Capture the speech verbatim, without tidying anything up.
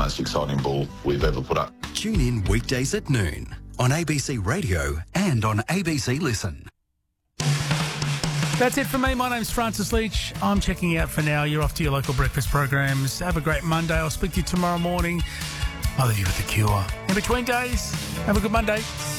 most exciting ball we've ever put up. Tune in weekdays at noon on A B C Radio and on A B C Listen. That's it from me. My name's Francis Leach. I'm checking out for now. You're off to your local breakfast programs. Have a great Monday. I'll speak to you tomorrow morning. I'll leave you with The Cure. In between days, have a good Monday.